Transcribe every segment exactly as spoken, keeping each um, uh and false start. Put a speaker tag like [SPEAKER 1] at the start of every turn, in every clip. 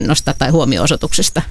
[SPEAKER 1] havainnosta tai huomio-osoituksesta?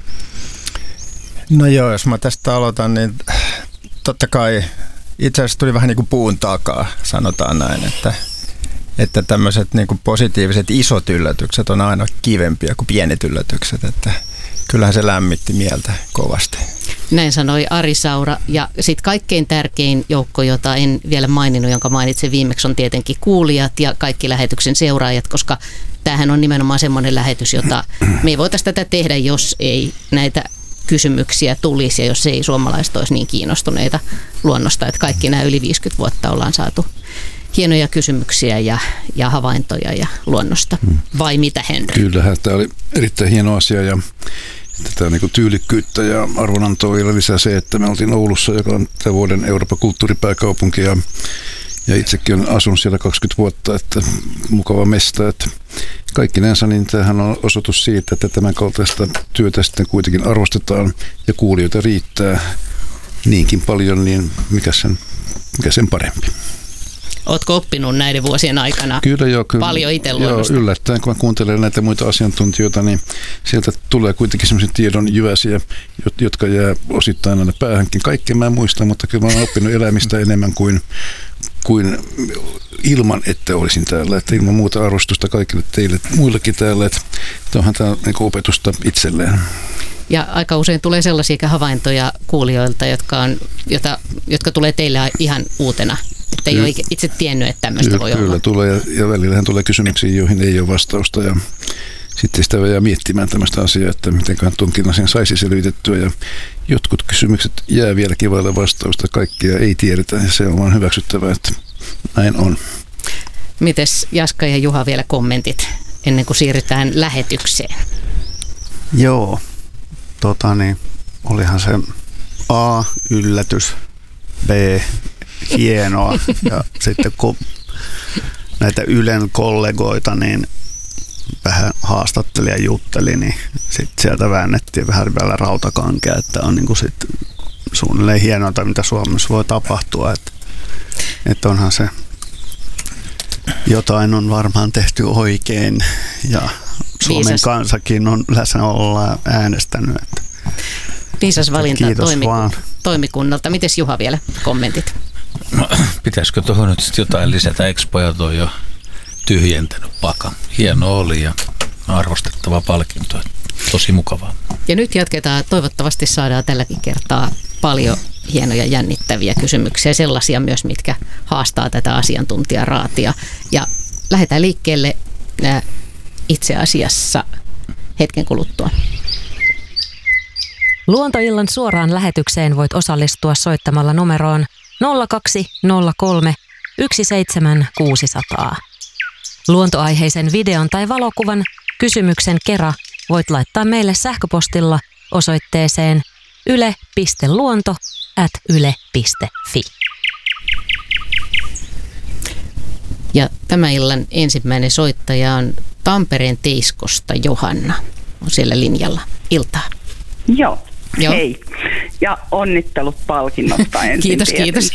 [SPEAKER 2] No joo, jos mä tästä aloitan, niin totta kai itse asiassa tuli vähän niin kuin puun takaa, sanotaan näin, että, että tämmöiset niin kuin positiiviset isot yllätykset on aina kivempiä kuin pienet yllätykset, että kyllähän se lämmitti mieltä kovasti.
[SPEAKER 1] Näin sanoi Ari Saura. Ja sitten kaikkein tärkein joukko, jota en vielä maininnut, jonka mainitsin viimeksi, on tietenkin kuulijat ja kaikki lähetyksen seuraajat, koska tämähän on nimenomaan semmoinen lähetys, jota me ei voitaisiin tätä tehdä, jos ei näitä kysymyksiä tulisi ja jos ei suomalaiset olisi niin kiinnostuneita luonnosta, että kaikki nämä yli viisikymmentä vuotta ollaan saatu hienoja kysymyksiä ja, ja havaintoja ja luonnosta. Vai mitä, Henry?
[SPEAKER 3] Kyllähän tämä oli erittäin hieno asia ja tätä niin kuin tyylikkyyttä ja arvonantoa vielä lisää se, että me oltiin Oulussa, joka on tämän vuoden Euroopan kulttuuripääkaupunki ja, ja itsekin olen asunut siellä kaksikymmentä vuotta, että mukava mesta, että kaikkinensa niin tämähän on osoitus siitä, että tämän kaltaista työtä sitten kuitenkin arvostetaan ja kuulijoita riittää niinkin paljon, niin mikä sen, mikä sen parempi.
[SPEAKER 1] Ootko oppinut näiden vuosien aikana
[SPEAKER 3] kyllä, joo, kyllä,
[SPEAKER 1] paljon itse luonnosta?
[SPEAKER 3] Joo, yllättäen, kun mä kuuntelen näitä muita asiantuntijoita, niin sieltä tulee kuitenkin sellaisia tiedon jyväsiä, jotka jää osittain aina päähänkin. Kaikkea mä en muista, mutta kyllä mä oon oppinut elämistä enemmän kuin, kuin ilman, että olisin täällä. Että ilman muuta arvostusta kaikille teille muillekin täällä, että onhan tämä niin kuin opetusta itselleen.
[SPEAKER 1] Ja aika usein tulee sellaisia havaintoja kuulijoilta, jotka, on, jota, jotka tulee teille ihan uutena. Että ei ole itse tiennyt, että tämmöistä voi
[SPEAKER 3] kyllä,
[SPEAKER 1] olla.
[SPEAKER 3] Kyllä tulee ja, ja välillähän tulee kysymyksiä, joihin ei ole vastausta ja sitten sitä jää miettimään tämmöistä asiaa, että mitenköhän tuonkin asian saisi selvitettyä ja jotkut kysymykset jää vieläkin vaille vastausta, kaikkia ei tiedetä ja se on vaan hyväksyttävää, että näin on.
[SPEAKER 1] Mites Jaska ja Juha vielä kommentit ennen kuin siirrytään lähetykseen?
[SPEAKER 4] Joo, tota niin, olihan se A, yllätys, B, hienoa ja sitten kun näitä Ylen kollegoita niin vähän haastatteli ja jutteli, niin sitten sieltä väännettiin vähän vielä rautakankea, että on niin kuin sit suunnilleen hienointa, mitä Suomessa voi tapahtua, että, että onhan se jotain on varmaan tehty oikein ja Suomen
[SPEAKER 1] Viisas.
[SPEAKER 4] kansakin on läsnä äänestänyt. Että
[SPEAKER 1] Viisas valinta
[SPEAKER 4] toimiku-
[SPEAKER 1] toimikunnalta. Mites Juha vielä kommentit?
[SPEAKER 5] No, pitäisikö tuohon nyt sitten jotain lisätä? Expojat on jo tyhjentänyt pakan. Hieno oli ja arvostettava palkinto. Tosi mukavaa.
[SPEAKER 1] Ja nyt jatketaan. Toivottavasti saadaan tälläkin kertaa paljon hienoja jännittäviä kysymyksiä. Sellaisia myös, mitkä haastaa tätä asiantuntijaraatia. Ja lähdetään liikkeelle äh, itse asiassa hetken kuluttua.
[SPEAKER 6] Luontoillan suoraan lähetykseen voit osallistua soittamalla numeroon nolla kaksi nolla kolme yksi seitsemän kuusi nolla nolla. Luontoaiheisen videon tai valokuvan kysymyksen kera voit laittaa meille sähköpostilla osoitteeseen yle piste luonto ät yle piste fi.
[SPEAKER 1] Ja tämän illan ensimmäinen soittaja on Tampereen Teiskosta Johanna. On siellä linjalla. Iltaa.
[SPEAKER 7] Joo.
[SPEAKER 1] Joo.
[SPEAKER 7] Hei. Ja onnittelut palkinnosta ensin.
[SPEAKER 1] Kiitos, kiitos.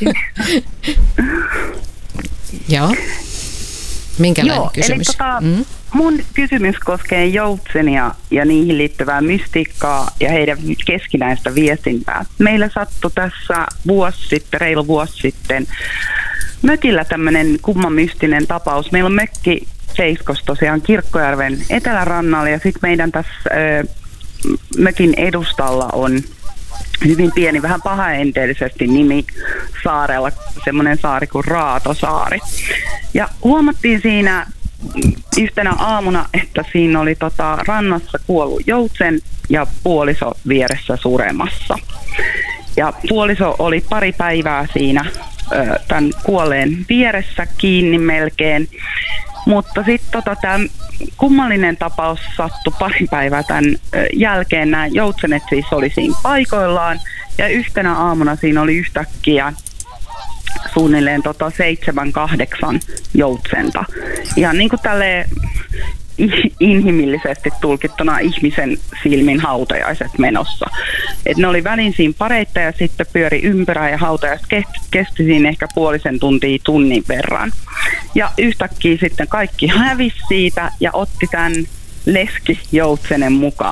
[SPEAKER 1] Joo. Minkälainen
[SPEAKER 7] Joo,
[SPEAKER 1] kysymys?
[SPEAKER 7] Eli tota,
[SPEAKER 1] mm.
[SPEAKER 7] mun kysymys koskee joutsenia ja niihin liittyvää mystiikkaa ja heidän keskinäistä viestintää. Meillä sattui tässä vuosi sitten, reilu vuosi sitten, mökillä tämmöinen kumman mystinen tapaus. Meillä on mökki Seiskos tosiaan Kirkkojärven etelärannalla ja sitten meidän tässä ö, mökin edustalla on hyvin pieni, vähän pahaenteellisesti nimi saarella, semmoinen saari kuin Raatosaari. Ja huomattiin siinä yhtenä aamuna, että siinä oli tota rannassa kuollut joutsen ja puoliso vieressä suremassa. Ja puoliso oli pari päivää siinä ö, tämän kuolleen vieressä kiinni melkein. Mutta sitten tota, tämä kummallinen tapaus sattui pari päivää tämän jälkeen. Nämä joutsenet siis oli siinä paikoillaan ja yhtenä aamuna siinä oli yhtäkkiä suunnilleen tota seitsemän, kahdeksan joutsenta. Ihan niin kuin tälleen inhimillisesti tulkittuna ihmisen silmin hautajaiset menossa. Et ne oli välin siinä pareita ja sitten pyöri ympyrää ja hautajaiset kesti, kesti siinä ehkä puolisen tuntia tunnin verran. Ja yhtäkkiä sitten kaikki hävisi siitä ja otti tämän leskijoutsenen mukaan.